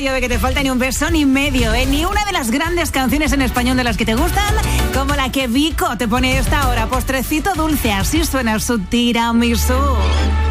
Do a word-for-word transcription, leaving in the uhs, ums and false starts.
Llueve que te falta ni un beso ni medio, ¿eh? Ni una de las grandes canciones en español de las que te gustan, como la que Vico te pone esta hora, postrecito dulce, así suena su tiramisú.